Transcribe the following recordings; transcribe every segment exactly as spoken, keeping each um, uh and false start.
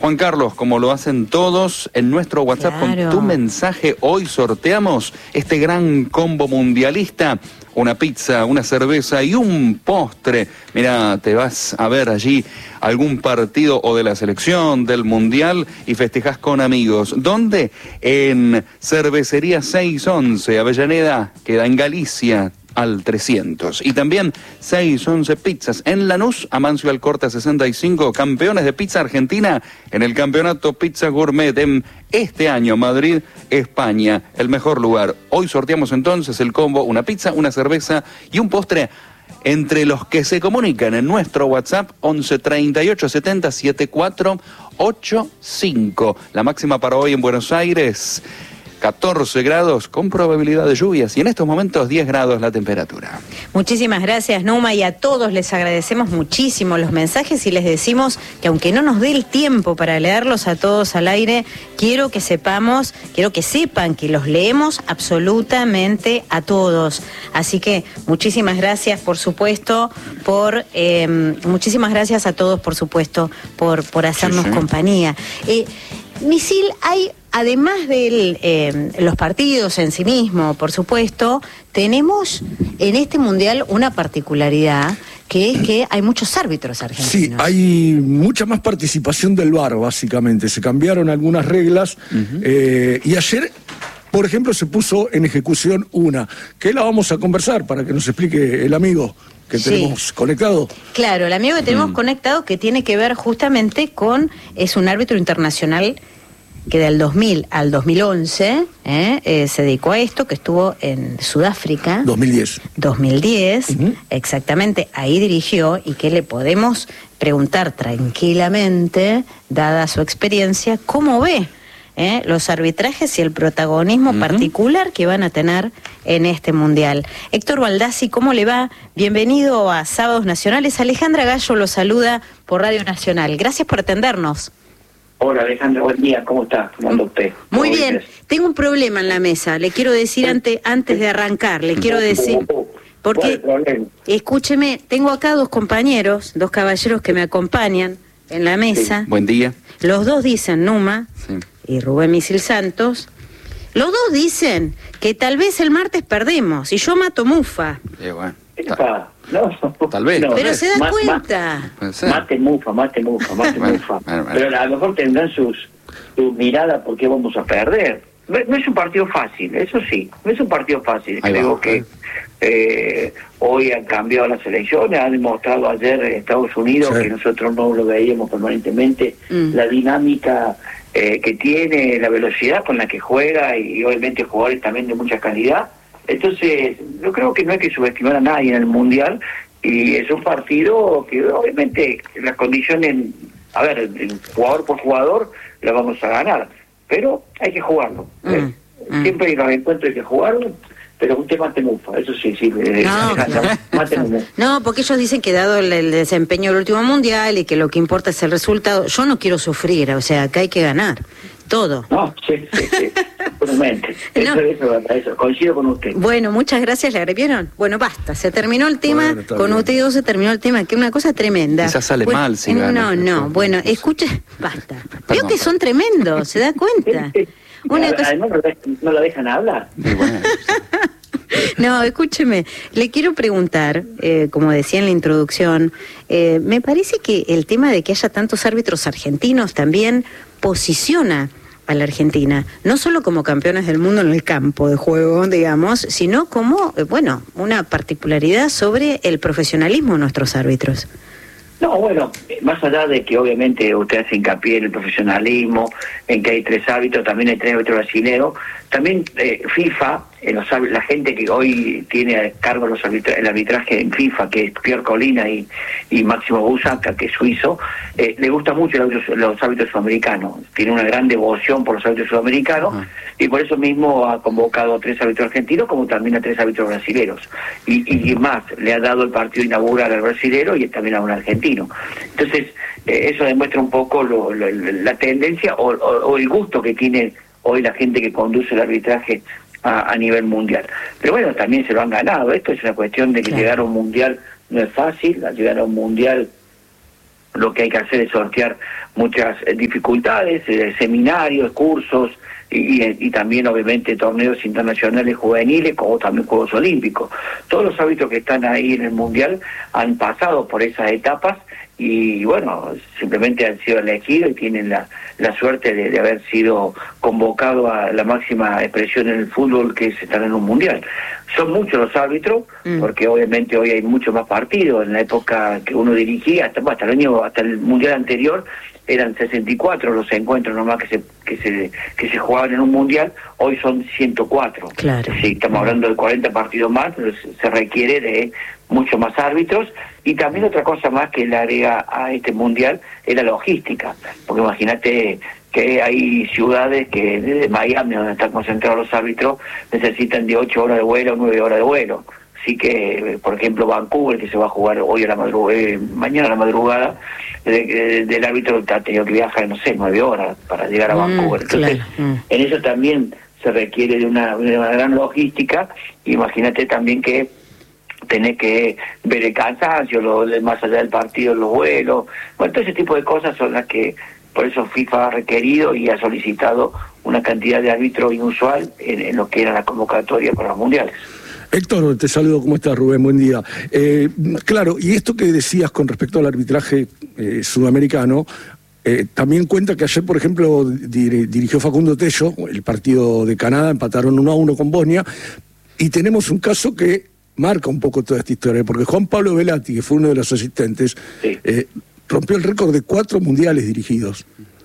Juan Carlos, como lo hacen todos, en nuestro WhatsApp claro. con tu mensaje, hoy sorteamos este gran combo mundialista. Una pizza, una cerveza y un postre. Mira, te vas a ver allí algún partido o de la selección, del mundial y festejás con amigos. ¿Dónde? En Cervecería seiscientos once, Avellaneda, queda en Galicia, al trescientos. Y también seiscientos once Pizzas en Lanús, Amancio Alcorta sesenta y cinco, campeones de pizza argentina en el campeonato Pizza Gourmet en este año, Madrid, España, el mejor lugar. Hoy sorteamos entonces el combo, una pizza, una cerveza y un postre entre los que se comunican en nuestro WhatsApp once treinta y ocho setenta setenta y cuatro ochenta y cinco. La máxima para hoy en Buenos Aires, catorce grados con probabilidad de lluvias y en estos momentos diez grados la temperatura. Muchísimas gracias, Numa, y a todos les agradecemos muchísimo los mensajes y les decimos que aunque no nos dé el tiempo para leerlos a todos al aire, quiero que sepamos, quiero que sepan que los leemos absolutamente a todos. Así que muchísimas gracias, por supuesto, por eh, muchísimas gracias a todos, por supuesto, por, por hacernos sí, sí. compañía. Eh, Misil, hay, además de eh, los partidos en sí mismo, por supuesto, tenemos en este mundial una particularidad, que es que hay muchos árbitros argentinos. Sí, hay mucha más participación del V A R, básicamente. Se cambiaron algunas reglas, uh-huh. eh, y ayer, por ejemplo, se puso en ejecución una, que la vamos a conversar para que nos explique el amigo que sí. tenemos conectado. Claro, el amigo que tenemos mm. conectado, que tiene que ver justamente con, es un árbitro internacional que del dos mil al dos mil once eh, eh, se dedicó a esto, que estuvo en Sudáfrica. dos mil diez. dos mil diez, uh-huh. exactamente, ahí dirigió, y que le podemos preguntar tranquilamente, dada su experiencia, cómo ve ¿Eh? los arbitrajes y el protagonismo uh-huh. particular que van a tener en este mundial. Héctor Baldassi, ¿cómo le va? Bienvenido a Sábados Nacionales. Alejandra Gallo lo saluda por Radio Nacional. Gracias por atendernos. Hola Alejandra, buen día, ¿cómo está? ¿Cómo anda usted? Muy bien, bien, tengo un problema en la mesa, le quiero decir antes, antes de arrancar, le quiero decir... Porque, escúcheme, tengo acá dos compañeros, dos caballeros que me acompañan en la mesa. Sí. Buen día. Los dos dicen, Numa... Sí. y Rubén Misil Santos, los dos dicen que tal vez el martes perdemos y yo mato mufa. Eh, bueno, ta, no, tal vez. No, pero no, se da ma, cuenta. Ma, mate mufa, mate mufa, mate bueno, mufa. Bueno, bueno. Pero a lo mejor tendrán sus, su mirada porque vamos a perder. No, no es un partido fácil, eso sí, no es un partido fácil. Ahí Creo va, que eh, hoy han cambiado las elecciones, han demostrado ayer en Estados Unidos sí. que nosotros no lo veíamos permanentemente, mm. la dinámica eh, que tiene, la velocidad con la que juega y, y obviamente jugadores también de mucha calidad. Entonces, yo creo que no hay que subestimar a nadie en el Mundial y es un partido que obviamente las condiciones, a ver, jugador por jugador, la vamos a ganar. Pero hay que jugarlo. ¿eh? Mm, Siempre mm. los encuentros hay que jugarlo, pero usted mate mufa, eso sí, sí. Eh, no, mate mufa. No, porque ellos dicen que dado el, el desempeño del último mundial y que lo que importa es el resultado, yo no quiero sufrir, o sea, que hay que ganar. Todo. No, sí, sí, sí. Seguramente. Eso, no. eso, eso, eso, coincido con usted. Bueno, muchas gracias, ¿le agredieron? Bueno, basta, se terminó el tema, bueno, con bien. Ustedes dos se terminó el tema, que es una cosa tremenda. Quizás sale bueno, mal, si No, gana. no, no, bueno, escuche, basta. Veo que son tremendos, ¿se da cuenta? Una cosa... Además, no la dejan hablar. Bueno, no, escúcheme, le quiero preguntar, eh, como decía en la introducción, eh, me parece que el tema de que haya tantos árbitros argentinos también posiciona a la Argentina, no solo como campeones del mundo en el campo de juego, digamos, sino como, eh, bueno, una particularidad sobre el profesionalismo de nuestros árbitros. No, bueno, más allá de que obviamente usted hace hincapié en el profesionalismo, en que hay tres árbitros, también hay tres árbitros brasileños, también eh, FIFA, eh, los, la gente que hoy tiene a cargo los arbitra, el arbitraje en FIFA, que es Pierre Colina y, y Máximo Busanca, que es suizo, eh, le gusta mucho los, los árbitros sudamericanos, tiene una gran devoción por los árbitros sudamericanos, uh-huh. y por eso mismo ha convocado a tres árbitros argentinos como también a tres árbitros brasileños, y, y más, le ha dado el partido inaugural al brasilero y también a un argentino. Entonces, eh, eso demuestra un poco lo, lo, la tendencia o, o, o el gusto que tiene hoy la gente que conduce el arbitraje a, a nivel mundial. Pero bueno, también se lo han ganado. Esto es una cuestión de que claro. llegar a un mundial no es fácil, llegar a un mundial lo que hay que hacer es sortear muchas dificultades, eh, seminarios, cursos, Y, y también obviamente torneos internacionales juveniles como también Juegos Olímpicos. Todos los árbitros que están ahí en el Mundial han pasado por esas etapas y bueno, simplemente han sido elegidos y tienen la, la suerte de, de haber sido convocados a la máxima expresión en el fútbol, que es estar en un Mundial. Son muchos los árbitros, mm. porque obviamente hoy hay muchos más partidos. En la época que uno dirigía, hasta, hasta el año, hasta el Mundial anterior, eran sesenta y cuatro los encuentros nomás que se que se que se jugaban en un Mundial. Hoy son ciento cuatro. Claro. Sí, estamos hablando de cuarenta partidos más, pero se requiere de muchos más árbitros. Y también otra cosa más que le agrega a este Mundial es la logística, porque imagínate que hay ciudades que desde Miami, donde están concentrados los árbitros, necesitan de ocho horas de vuelo, nueve horas de vuelo. Así que, por ejemplo, Vancouver, que se va a jugar hoy a la madrugada, eh, mañana a la madrugada, de, de, del árbitro ha tenido que viajar, no sé, nueve horas para llegar a mm, Vancouver. Entonces, claro. mm. en eso también se requiere de una, de una gran logística. Imagínate también que tenés que ver el cansancio, lo, más allá del partido, los vuelos. Bueno, todo ese tipo de cosas son las que, por eso FIFA ha requerido y ha solicitado una cantidad de árbitros inusual en, en lo que era la convocatoria para los mundiales. Héctor, te saludo, ¿cómo estás, Rubén? Buen día. Eh, claro, y esto que decías con respecto al arbitraje eh, sudamericano, eh, también cuenta que ayer, por ejemplo, dir, dirigió Facundo Tello, el partido de Canadá, empataron uno a uno con Bosnia, y tenemos un caso que marca un poco toda esta historia, porque Juan Pablo Velati, que fue uno de los asistentes, sí. eh, rompió el récord de cuatro mundiales dirigidos.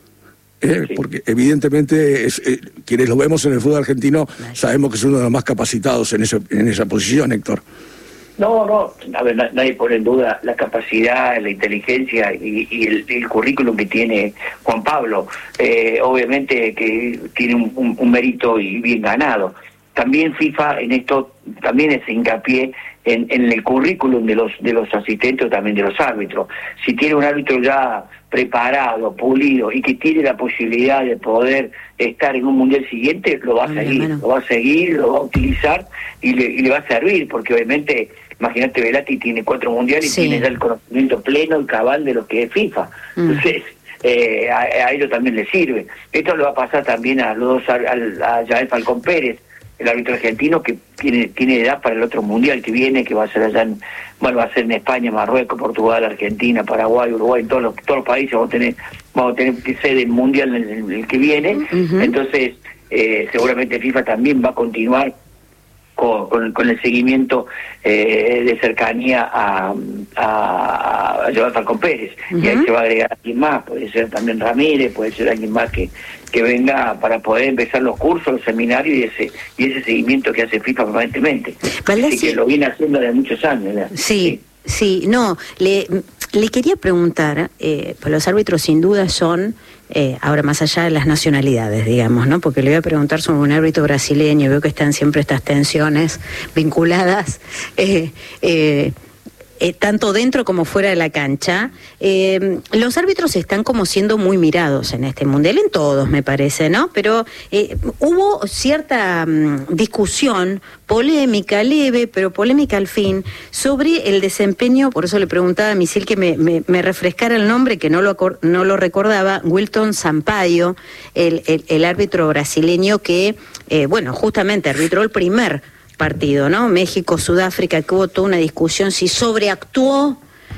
Eh, sí. Porque evidentemente es, eh, quienes lo vemos en el fútbol argentino sabemos que es uno de los más capacitados en, ese, en esa posición, Héctor. No, no, a ver, nadie pone en duda la capacidad, la inteligencia y, y el, el currículum que tiene Juan Pablo. Eh, obviamente que tiene un, un, un mérito y bien ganado. También FIFA en esto también es hincapié en, en el currículum de los de los asistentes o también de los árbitros. Si tiene un árbitro ya preparado, pulido y que tiene la posibilidad de poder estar en un mundial siguiente, lo va a seguir, lo va a seguir, lo va a utilizar y le, y le va a servir, porque obviamente, imagínate, Velati tiene cuatro mundiales sí. y tiene ya el conocimiento pleno y cabal de lo que es FIFA. Mm. Entonces, eh, a, a ello también le sirve. Esto le va a pasar también a los dos, a, a Yael Falcón Pérez, el árbitro argentino, que tiene tiene edad para el otro mundial que viene, que va a ser allá en, bueno, va a ser en España, Marruecos, Portugal, Argentina, Paraguay, Uruguay, en todos los, todos los países vamos a tener, vamos a tener que ser el mundial en el, el que viene. Uh-huh. Entonces, eh, seguramente FIFA también va a continuar con, con, con el seguimiento eh, de cercanía a, a, a Joan Falcón Pérez. Uh-huh. Y ahí se va a agregar alguien más, puede ser también Ramírez, puede ser alguien más que que venga para poder empezar los cursos, los seminarios y ese y ese seguimiento que hace FIFA permanentemente. Así que lo viene haciendo desde muchos años. ¿verdad? Sí, sí, sí, no, le, le quería preguntar, eh, pues los árbitros sin duda son, eh, ahora más allá de las nacionalidades, digamos, ¿no? Porque le voy a preguntar sobre un árbitro brasileño, veo que están siempre estas tensiones vinculadas, eh, eh, Eh, tanto dentro como fuera de la cancha. Eh, los árbitros están como siendo muy mirados en este mundial, en todos me parece, ¿no? Pero eh, hubo cierta um, discusión, polémica, leve, pero polémica al fin, sobre el desempeño, por eso le preguntaba a Misil que me, me, me refrescara el nombre, que no lo, no lo recordaba, Wilton Sampaio, el, el, el árbitro brasileño que, eh, bueno, justamente arbitró el primer partido, ¿no? México, Sudáfrica, que hubo toda una discusión si sobreactuó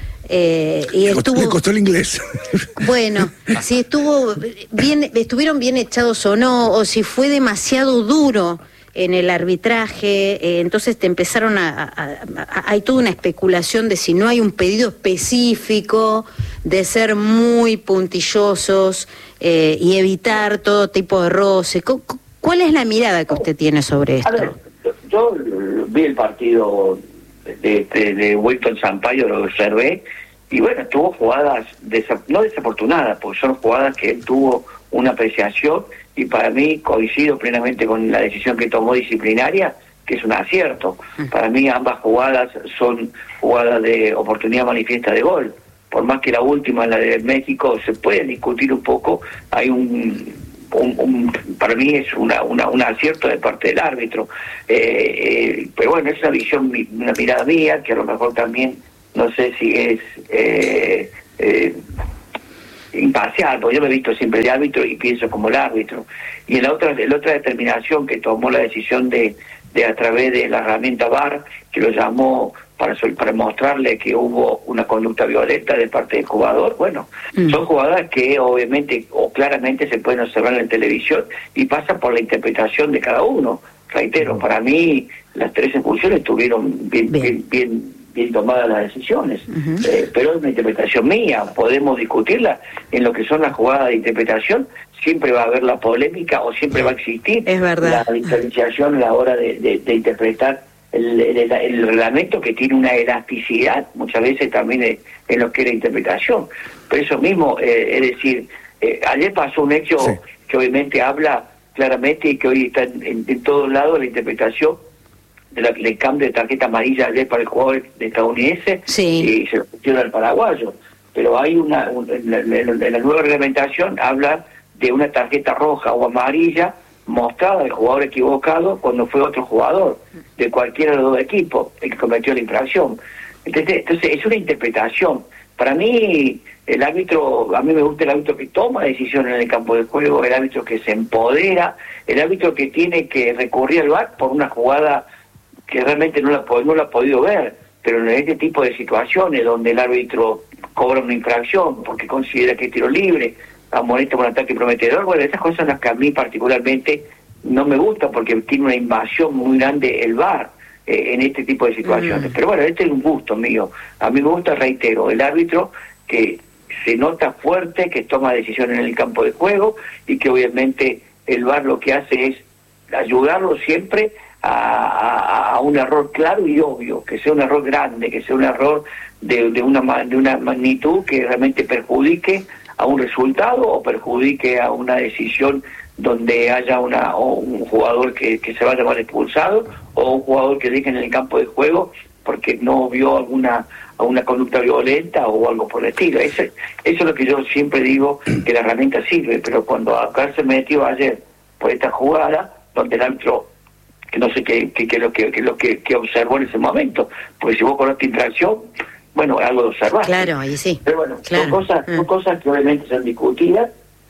eh, y le estuvo... Le costó el inglés. Bueno, si estuvo bien, estuvieron bien echados o no, o si fue demasiado duro en el arbitraje, eh, entonces te empezaron a, a, a... Hay toda una especulación de si no hay un pedido específico, de ser muy puntillosos eh, y evitar todo tipo de roce. ¿Cuál es la mirada que usted tiene sobre esto? Yo vi el partido de, de, de Wilton Sampaio, lo observé, y bueno, tuvo jugadas, desa, no desafortunadas, porque son jugadas que él tuvo una apreciación, y para mí coincido plenamente con la decisión que tomó disciplinaria, que es un acierto. Para mí ambas jugadas son jugadas de oportunidad manifiesta de gol. Por más que la última, la de México, se puede discutir un poco, hay un... Un, un, para mí es una, una un acierto de parte del árbitro, eh, eh, pero bueno, es una visión, una mirada mía, que a lo mejor también, no sé si es eh, eh, imparcial, porque yo me he visto siempre de árbitro y pienso como el árbitro. Y en la otra, en la otra determinación que tomó la decisión de, de a través de la herramienta V A R, que lo llamó para, para mostrarle que hubo una conducta violenta de parte del jugador, bueno, mm. son jugadas que obviamente o claramente se pueden observar en la televisión y pasa por la interpretación de cada uno. Reitero, mm. para mí las tres expulsiones estuvieron bien, bien, bien, bien, bien tomadas las decisiones, uh-huh. eh, pero es una interpretación mía, podemos discutirla en lo que son las jugadas de interpretación, siempre va a haber la polémica o siempre va a existir es verdad. la diferenciación a la hora de, de, de interpretar el, el, el reglamento, que tiene una elasticidad muchas veces también en, en lo que es la interpretación. Pero eso mismo, eh, es decir, eh, ayer pasó un hecho sí. que obviamente habla claramente y que hoy está en, en, en todos lados la interpretación del cambio de tarjeta amarilla ayer para el jugador estadounidense sí. y se lo pusieron al paraguayo. Pero hay una, un, en, la, en la nueva reglamentación habla de una tarjeta roja o amarilla mostrada al jugador equivocado cuando fue otro jugador de cualquiera de los dos equipos el que cometió la infracción. Entonces, entonces es una interpretación. Para mí, el árbitro, a mí me gusta el árbitro que toma decisiones en el campo de juego, el árbitro que se empodera, el árbitro que tiene que recurrir al V A R por una jugada que realmente no la, no la ha podido ver, pero en este tipo de situaciones donde el árbitro cobra una infracción porque considera que es tiro libre, amonesta un ataque prometedor, bueno, esas cosas son las que a mí particularmente no me gustan porque tiene una invasión muy grande el V A R eh, en este tipo de situaciones. Mm. Pero bueno, este es un gusto mío. A mí me gusta, reitero, el árbitro que se nota fuerte, que toma decisiones en el campo de juego y que obviamente el V A R lo que hace es ayudarlo siempre A, a, a un error claro y obvio, que sea un error grande, que sea un error de, de, una, de una magnitud que realmente perjudique a un resultado o perjudique a una decisión donde haya una o un jugador que, que se vaya mal expulsado o un jugador que deje en el campo de juego porque no vio alguna alguna conducta violenta o algo por el estilo. Eso, eso es lo que yo siempre digo, que la herramienta sirve, pero cuando acá se metió ayer por esta jugada, donde el árbitro que no sé qué, qué, qué, lo que, qué lo que, que observó en ese momento, porque si vos con esta infracción, bueno, algo de observar. Claro, ahí sí. Pero bueno, claro. son cosas, son cosas que obviamente son discutidas,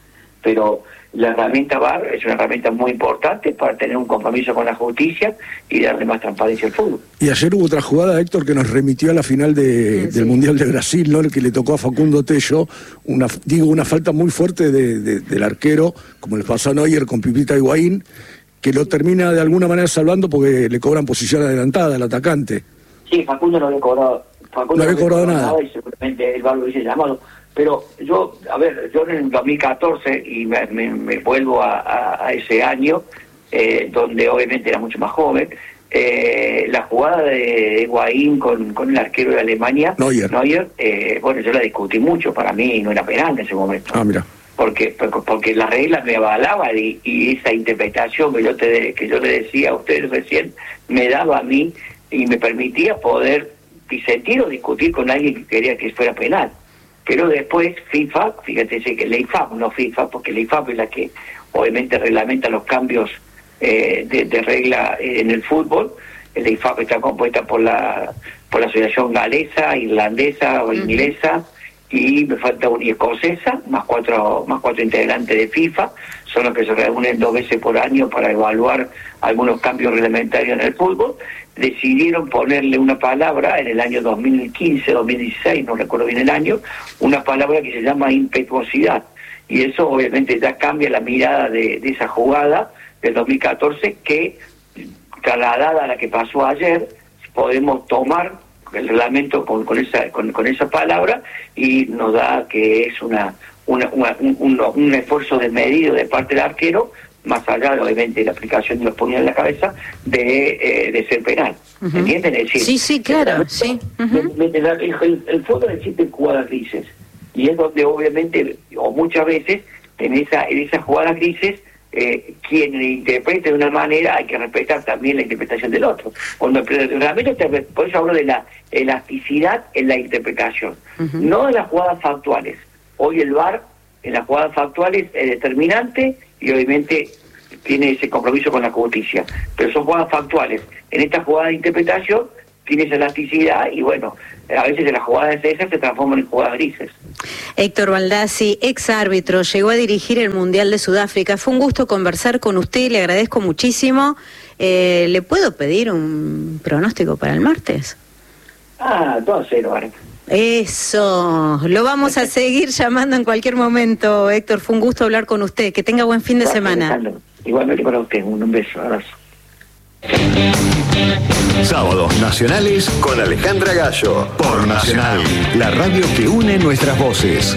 pero la herramienta V A R es una herramienta muy importante para tener un compromiso con la justicia y darle más transparencia al fútbol. Y ayer hubo otra jugada, Héctor, que nos remitió a la final de, sí. del Mundial de Brasil, ¿no? El que le tocó a Facundo Tello, una, digo, una falta muy fuerte de, de, del arquero, como le pasó a Neuer con Pipita Higuaín, que lo termina de alguna manera salvando porque le cobran posición adelantada al atacante. Sí, Facundo no había cobrado, Facundo no había no cobrado, cobrado nada. Y seguramente el V A R lo hubiese llamado. Pero yo, a ver, yo en el dos mil catorce, y me, me, me vuelvo a, a, a ese año, eh, donde obviamente era mucho más joven, eh, la jugada de Higuaín con, con el arquero de Alemania, Neuer, Neuer eh, bueno, yo la discutí mucho, para mí no era penal en ese momento. Ah, mira. Porque, porque las reglas me avalaban y, y esa interpretación que yo te que yo le decía a ustedes recién me daba a mí y me permitía poder disentir o discutir con alguien que quería que fuera penal. Pero después FIFA, fíjate que la I F A B, no FIFA, porque la I F A B es la que obviamente reglamenta los cambios eh, de, de regla en el fútbol. La I F A B está compuesta por la por la asociación galesa, irlandesa o inglesa, uh-huh. y me falta una escocesa, más cuatro más cuatro integrantes de FIFA, son los que se reúnen dos veces por año para evaluar algunos cambios reglamentarios en el fútbol. Decidieron ponerle una palabra en el año dos mil quince, dos mil dieciséis, no recuerdo bien el año, una palabra que se llama impetuosidad, y eso obviamente ya cambia la mirada de, de esa jugada del dos mil catorce, que trasladada a la que pasó ayer, podemos tomar el reglamento con, con esa con, con esa palabra y nos da que es una, una, una un, un, un esfuerzo desmedido de parte del arquero, más allá obviamente de la aplicación de los puños en la cabeza, de, eh, de ser penal. Uh-huh. ¿Entienden? Es decir, sí, sí, claro, sí. Uh-huh. el, el, el fútbol existe en jugadas grises, y es donde obviamente, o muchas veces, en esa en esas jugadas grises, Eh, quien interprete de una manera hay que respetar también la interpretación del otro. Cuando realmente, por eso hablo de la elasticidad en la interpretación, uh-huh. no en las jugadas factuales. Hoy el V A R en las jugadas factuales es determinante y obviamente tiene ese compromiso con la justicia, pero son jugadas factuales. En esta jugada de interpretación tiene esa elasticidad y bueno, a veces las jugadas de esas se transforman en jugadas grises. Héctor Baldassi, ex árbitro, llegó a dirigir el Mundial de Sudáfrica. Fue un gusto conversar con usted, le agradezco muchísimo. Eh, ¿Le puedo pedir un pronóstico para el martes? Ah, dos a cero, ahora. Eso, lo vamos a seguir llamando en cualquier momento, Héctor. Fue un gusto hablar con usted. Que tenga buen fin de Gracias, semana. Alejandro. Igualmente para usted, un beso, abrazo. Sábados nacionales con Alejandra Gallo. Por Nacional, la radio que une nuestras voces.